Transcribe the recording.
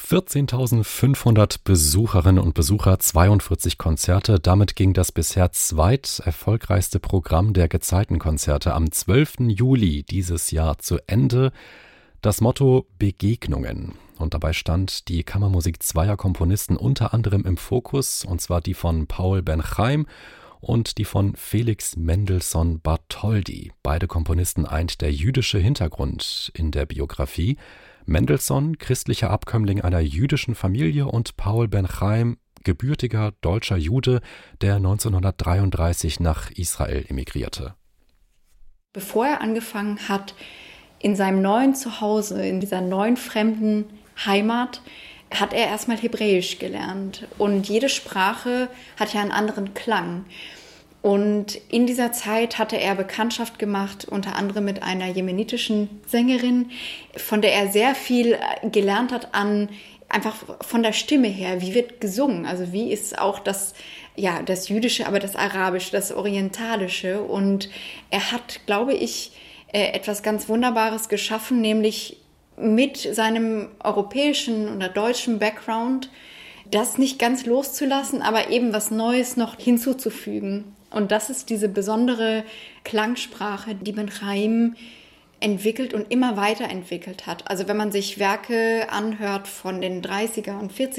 14.500 Besucherinnen und Besucher, 42 Konzerte. Damit ging das bisher zweiterfolgreichste Programm der Gezeitenkonzerte am 12. Juli dieses Jahr zu Ende. Das Motto Begegnungen. Und dabei stand die Kammermusik zweier Komponisten unter anderem im Fokus, und zwar die von Paul Ben-Chaim und die von Felix Mendelssohn Bartholdy. Beide Komponisten eint der jüdische Hintergrund in der Biografie. Mendelssohn, christlicher Abkömmling einer jüdischen Familie, und Paul Ben-Chaim, gebürtiger deutscher Jude, der 1933 nach Israel emigrierte. Bevor er angefangen hat, in seinem neuen Zuhause, in dieser neuen fremden Heimat, hat er erstmal Hebräisch gelernt. Und jede Sprache hat ja einen anderen Klang. Und in dieser Zeit hatte er Bekanntschaft gemacht, unter anderem mit einer jemenitischen Sängerin, von der er sehr viel gelernt hat einfach von der Stimme her. Wie wird gesungen? Also wie ist auch das Jüdische, aber das Arabische, das Orientalische? Und er hat, glaube ich, etwas ganz Wunderbares geschaffen, nämlich mit seinem europäischen oder deutschen Background das nicht ganz loszulassen, aber eben was Neues noch hinzuzufügen. Und das ist diese besondere Klangsprache, die Ben-Chaim entwickelt und immer weiterentwickelt hat. Also wenn man sich Werke anhört von den 30er und 40er